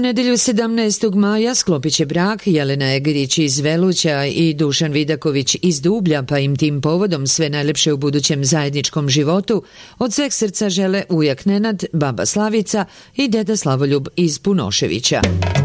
nedelju 17. maja sklopit će brak Jelena Egerić iz Veluća i Dušan Vidaković iz Dublja, pa im tim povodom sve najlepše u budućem zajedničkom životu od sveg srca žele ujak Nenad, baba Slavica i deda Slavoljub iz Punoševića.